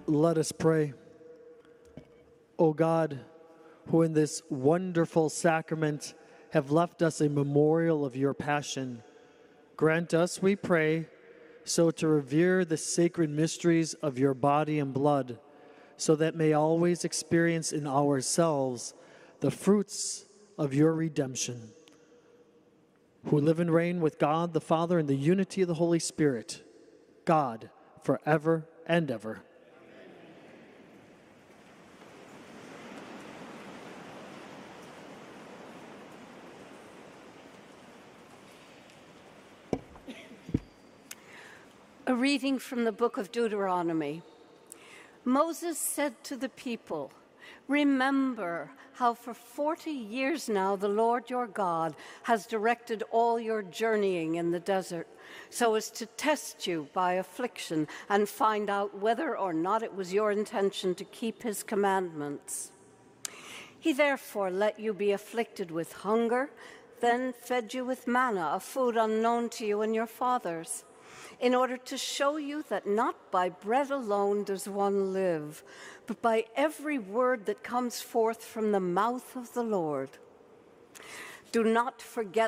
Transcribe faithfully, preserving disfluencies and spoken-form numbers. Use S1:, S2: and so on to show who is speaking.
S1: Let us pray. O God, who in this wonderful sacrament have left us a memorial of your passion, grant us, we pray, so to revere the sacred mysteries of your body and blood, so that may always experience in ourselves the fruits of your redemption, who live and reign with God the Father in the unity of the Holy Spirit, God, forever and ever.
S2: A reading from the book of Deuteronomy. Moses said to the people, "Remember how for forty years now the Lord your God has directed all your journeying in the desert, so as to test you by affliction and find out whether or not it was your intention to keep his commandments. He therefore let you be afflicted with hunger, then fed you with manna, a food unknown to you and your fathers, in order to show you that not by bread alone does one live, but by every word that comes forth from the mouth of the Lord. Do not forget